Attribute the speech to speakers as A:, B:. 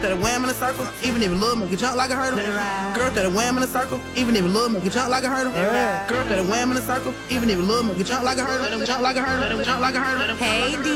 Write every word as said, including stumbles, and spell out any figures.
A: that wham in a circle, even if you love make you jump like a hurdle. Girl that wham in a circle, even if you love make you jump like a hurdle. Girl that wham in a circle, even if you love make you jump like a hurdle. Jump like a hurdle. Jump like a hurdle.
B: Hey,